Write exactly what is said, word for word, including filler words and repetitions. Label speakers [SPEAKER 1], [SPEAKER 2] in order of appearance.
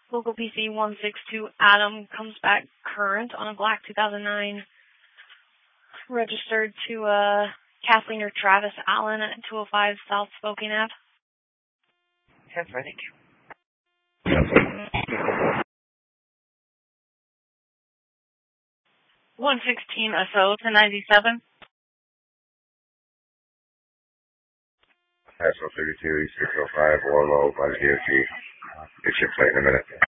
[SPEAKER 1] Local P C one six two Adam comes back current on a black two thousand nine, registered to uh, Kathleen or Travis Allen at two oh five South Spokane Ave.
[SPEAKER 2] Yes, I think.
[SPEAKER 1] one sixteen S O to ninety-seven.
[SPEAKER 3] S O thirty-two, six oh five, Warlow by the D O T. Get your plate in a minute.